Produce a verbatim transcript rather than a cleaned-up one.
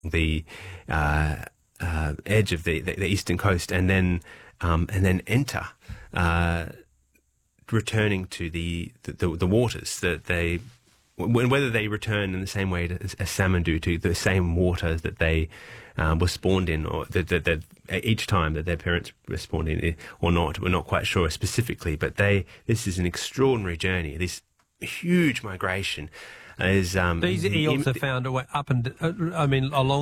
the uh, uh, edge of the, the, the eastern coast, and then um, and then enter, uh, returning to the the, the, the waters that they. Whether they return in the same way as, as salmon do to the same water that they um, were spawned in, or that, that, that each time that their parents were spawned in, or not, we're not quite sure specifically. But they, this is an extraordinary journey. This huge migration is. Um, These eels are found away up and, uh, I mean, along.